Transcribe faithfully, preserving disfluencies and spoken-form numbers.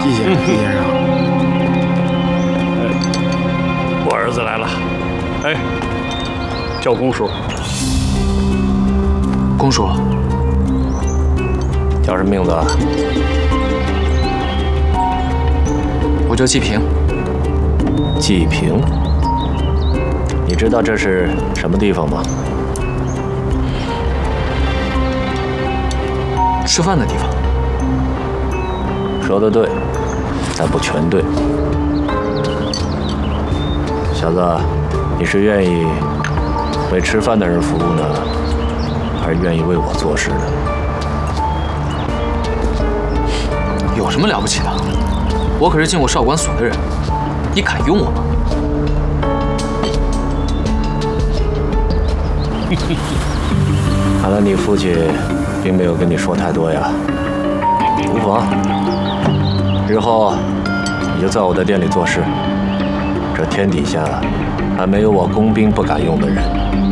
季先生，季先生。 哎，我儿子来了。哎，叫公叔。 公叔。 叫什么名字啊？ 我叫季平。 季平。你知道这是什么地方吗？ 吃饭的地方。 说得对，但不全对。小子，你是愿意为吃饭的人服务呢，还是愿意为我做事呢？ 有什么了不起的？我可是进过少管所的人，你敢用我吗？ 看来你父亲 并没有跟你说太多呀，无妨。日后你就在我的店里做事，这天底下还没有我工兵不敢用的人。